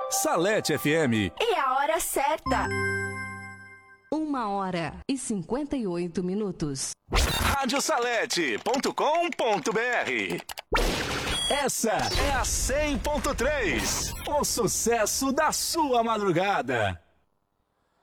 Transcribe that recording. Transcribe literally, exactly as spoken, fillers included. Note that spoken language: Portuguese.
Salete F M. E a hora certa. Uma hora e cinquenta e oito minutos. rádio salete ponto com ponto br. Essa é a cem ponto três. O sucesso da sua madrugada.